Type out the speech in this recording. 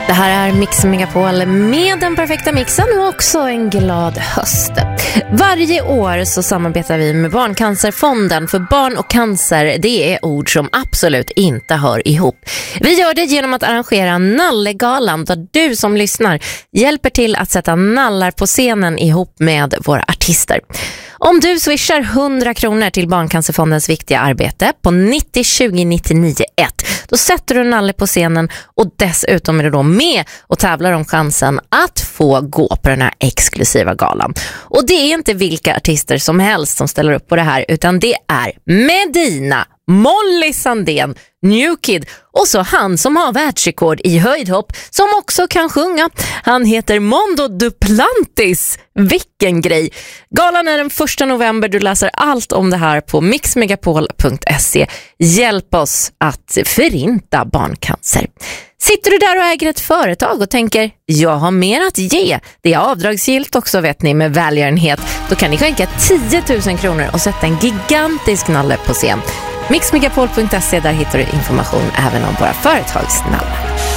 Det här är Mix Megapol med den perfekta mixen och också en glad höst. Varje år så samarbetar vi med Barncancerfonden, för barn och cancer, det är ord som absolut inte hör ihop. Vi gör det genom att arrangera Nallegalan där du som lyssnar hjälper till att sätta nallar på scenen ihop med våra artister. Om du swishar 100 kronor till Barncancerfondens viktiga arbete på 90 20 99 1, då sätter du en nalle på scenen och dessutom är du då med och tävlar om chansen att få gå på den här exklusiva galan. Och det är inte vilka artister som helst som ställer upp på det här, utan det är Medina, Molly Sandén, New Kid och så han som har världsrekord i höjdhopp som också kan sjunga. Han heter Mondo Duplantis. Vilken grej! Galan är den 1 november. Du läser allt om det här på mixmegapol.se. Hjälp oss att förinta barncancer. Sitter du där och äger ett företag och tänker, jag har mer att ge. Det är avdragsgillt också, vet ni, med välgörenhet. Då kan ni skänka 10 000 kronor och sätta en gigantisk nalle på scen. Mixmegapol.se, där hittar du information även om våra företagsnallar.